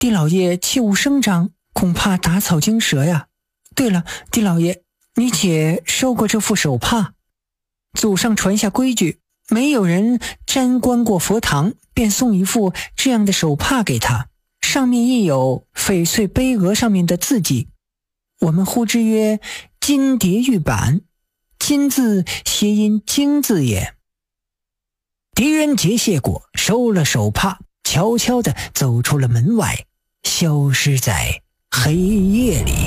狄老爷切勿声张，恐怕打草惊蛇呀。对了，狄老爷，你且收过这副手帕。祖上传下规矩，没有人沾观过佛堂，便送一副这样的手帕给他，上面印有翡翠碑额上面的字迹，我们呼之曰金蝶玉板，金字谐音经字也。狄仁杰谢过，收了手帕，悄悄地走出了门外，消失在黑夜里。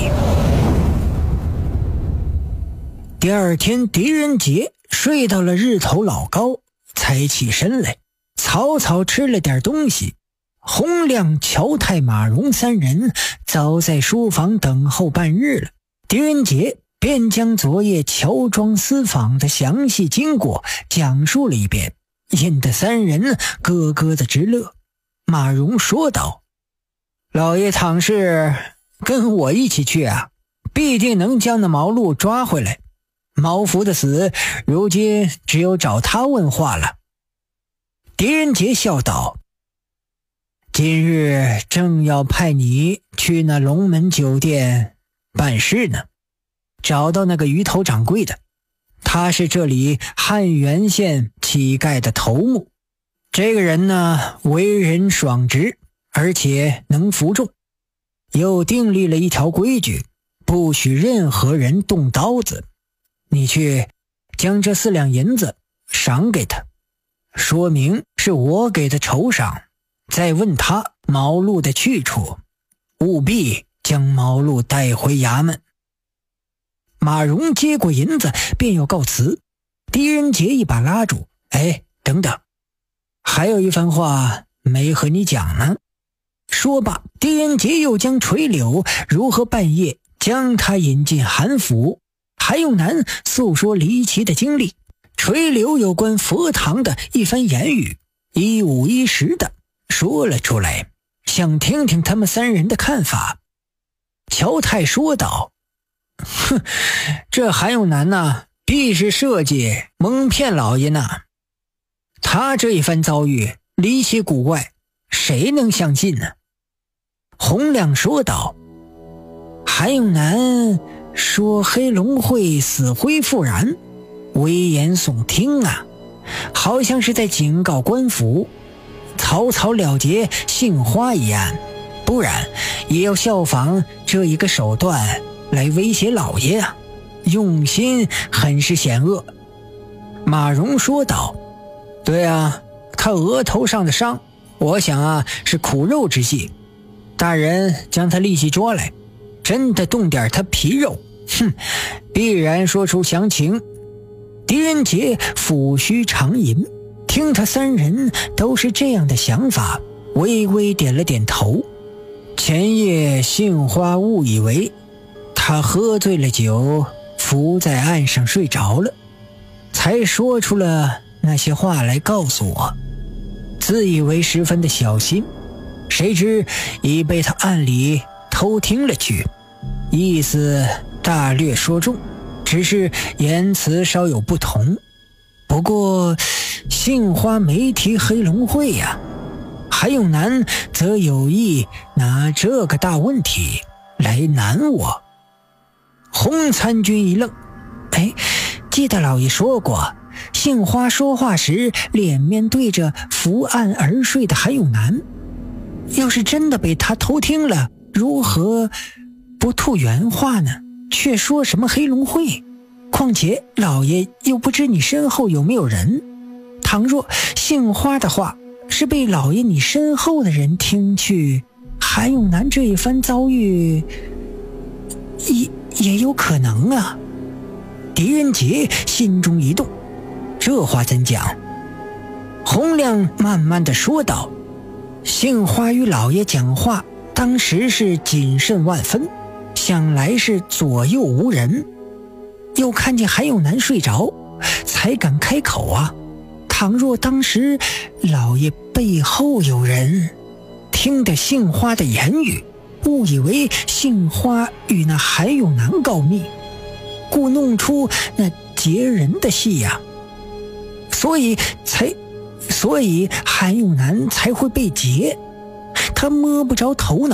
第二天，狄仁杰睡到了日头老高，才起身来，草草吃了点东西。洪亮、乔太、马荣三人早在书房等候半日了。狄仁杰便将昨夜乔庄私访的详细经过讲述了一遍，引得三人咯咯的直乐。马荣说道：老爷倘是跟我一起去啊，必定能将那毛路抓回来。毛福的死，如今只有找他问话了。狄仁杰笑道：今日正要派你去那龙门酒店办事呢，找到那个鱼头掌柜的，他是这里汉源县乞丐的头目。这个人呢，为人爽直，而且能服众，又订立了一条规矩，不许任何人动刀子。你去将这4两银子赏给他，说明是我给的酬赏，再问他毛路的去处，务必将毛路带回衙门。马荣接过银子便要告辞，狄仁杰一把拉住：等等，还有一番话没和你讲呢。说罢，狄仁杰又将垂柳如何半夜将他引进韩府，韩永南诉说离奇的经历，垂柳有关佛堂的一番言语，一五一十的说了出来，想听听他们三人的看法。乔太说道：这韩永南呐，必是设计蒙骗老爷呢。他这一番遭遇离奇古怪，谁能相信呢？洪亮说道：韩永南说黑龙会死灰复燃，危言耸听啊，好像是在警告官府草草了结杏花一案，不然也要效仿这一个手段来威胁老爷啊，用心很是险恶。马荣说道：对啊，他额头上的伤，我想啊是苦肉之计，大人将他立即捉来，真的动点他皮肉，必然说出详情。狄仁杰抚须长吟，听他三人都是这样的想法，微微点了点头。前夜杏花误以为他喝醉了酒，伏在岸上睡着了，才说出了那些话来告诉我，自以为十分的小心，谁知已被他暗里偷听了去，意思大略说中，只是言辞稍有不同。不过杏花没提黑龙会呀，韩永南则有意拿这个大问题来难我。洪参军一愣，记得老爷说过，杏花说话时脸面对着伏案而睡的韩永南，要是真的被他偷听了，如何不吐原话呢？却说什么黑龙会？况且老爷又不知你身后有没有人，倘若杏花的话是被老爷你身后的人听去，韩永南这一番遭遇也有可能啊。狄仁杰心中一动，这话怎讲？洪亮慢慢地说道：杏花与老爷讲话当时是谨慎万分，想来是左右无人，又看见韩永南睡着，才敢开口啊。倘若当时老爷背后有人，听得杏花的言语，误以为杏花与那韩永南告密，故弄出那劫人的戏呀，所以韩永南才会被劫。他他摸不着头脑。